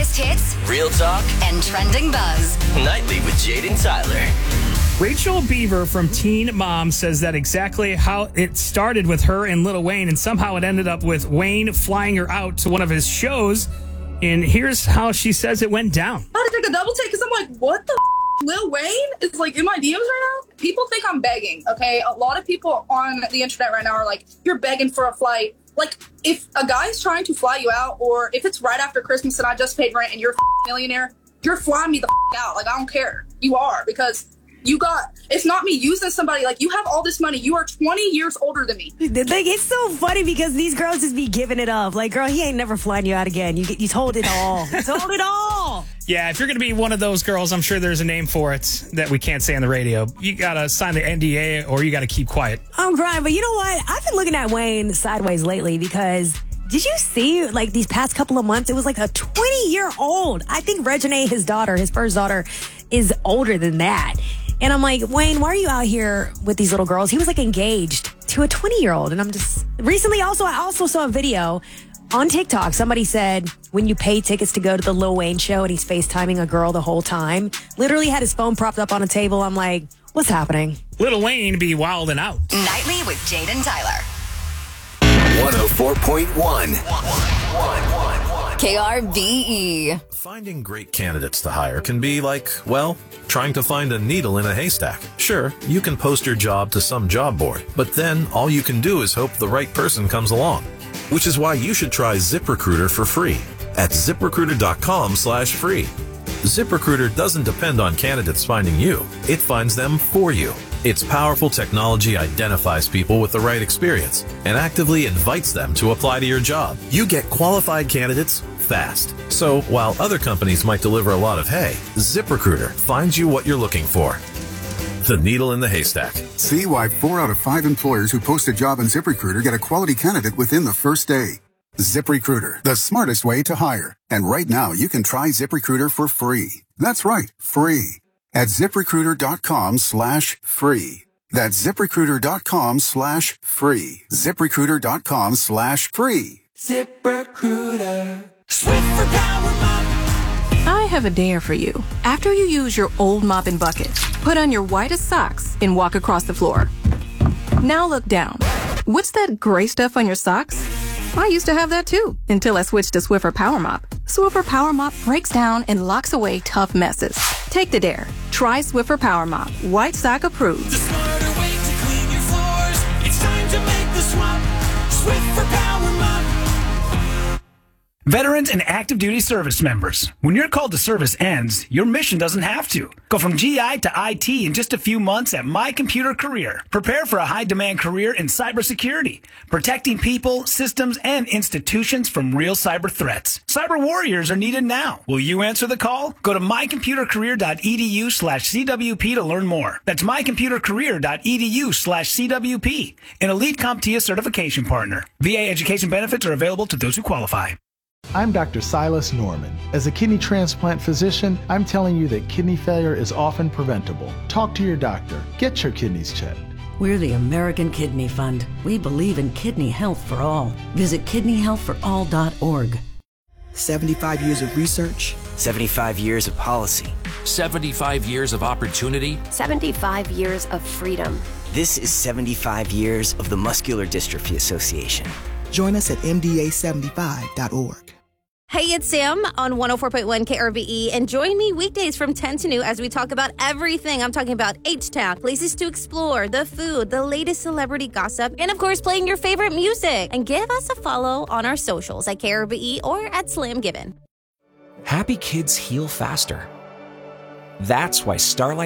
Biggest hits, real talk, and trending buzz. Nightly with Jaden Tyler. Rachel Beaver from Teen Mom says that exactly how it started with her and Lil Wayne, and somehow it ended up with Wayne flying her out to one of his shows. And here's how she says it went down. I had to take a double take because I'm like, what the Lil Wayne is like in my DMs right now? People think I'm begging, okay? A lot of people on the internet right now are like, you're begging for a flight. Like, if a guy's trying to fly you out, or if it's right after Christmas and I just paid rent and you're a millionaire, you're flying me the out. Like, I don't care. You are, because it's not me using somebody. Like, you have all this money. You are 20 years older than me. Like, it's so funny because these girls just be giving it up. Like, girl, he ain't never flying you out again. You told it all. You told it all. Yeah, if you're going to be one of those girls, I'm sure there's a name for it that we can't say on the radio. You got to sign the NDA or you got to keep quiet. I'm crying, but you know what? I've been looking at Wayne sideways lately because did you see, like, these past couple of months, it was like a 20-year-old. I think Reginae, his first daughter, is older than that. And I'm like, Wayne, why are you out here with these little girls? He was like engaged to a 20-year-old. And I'm just recently I also saw a video on TikTok. Somebody said when you pay tickets to go to the Lil Wayne show and he's FaceTiming a girl the whole time, literally had his phone propped up on a table. I'm like, what's happening? Lil Wayne be wilding out. Nightly with Jaden Tyler. 104.1. KRBE. Finding great candidates to hire can be like, well, trying to find a needle in a haystack. Sure, you can post your job to some job board, but then all you can do is hope the right person comes along. Which is why you should try ZipRecruiter for free at ZipRecruiter.com/free. ZipRecruiter doesn't depend on candidates finding you. It finds them for you. Its powerful technology identifies people with the right experience and actively invites them to apply to your job. You get qualified candidates fast. So while other companies might deliver a lot of hay, ZipRecruiter finds you what you're looking for. The needle in the haystack. See why 4 out of 5 employers who post a job on ZipRecruiter get a quality candidate within the first day. ZipRecruiter, the smartest way to hire. And right now, you can try ZipRecruiter for free. That's right, free. At ZipRecruiter.com/free. That's ZipRecruiter.com/free. ZipRecruiter.com/free. ZipRecruiter. Swift for Power Mop. I have a dare for you. After you use your old mop and bucket, put on your whitest socks and walk across the floor. Now look down. What's that gray stuff on your socks? I used to have that too, until I switched to Swiffer Power Mop. Swiffer Power Mop breaks down and locks away tough messes. Take the dare. Try Swiffer Power Mop. White sock approved. The smarter way to clean your floors. It's time to make the swap. Swiffer Power Mop. Veterans and active duty service members, when your call to service ends, your mission doesn't have to. Go from GI to IT in just a few months at My Computer Career. Prepare for a high-demand career in cybersecurity, protecting people, systems, and institutions from real cyber threats. Cyber warriors are needed now. Will you answer the call? Go to mycomputercareer.edu/CWP to learn more. That's mycomputercareer.edu/CWP, an elite CompTIA certification partner. VA education benefits are available to those who qualify. I'm Dr. Silas Norman. As a kidney transplant physician, I'm telling you that kidney failure is often preventable. Talk to your doctor. Get your kidneys checked. We're the American Kidney Fund. We believe in kidney health for all. Visit kidneyhealthforall.org. 75 years of research. 75 years of policy. 75 years of opportunity. 75 years of freedom. This is 75 years of the Muscular Dystrophy Association. Join us at mda75.org. Hey, it's Sam on 104.1 KRBE, and join me weekdays from 10 to noon as we talk about everything. I'm talking about H-Town, places to explore, the food, the latest celebrity gossip, and of course, playing your favorite music. And give us a follow on our socials at KRBE or at Slam Gibbon. Happy kids heal faster. That's why Starlight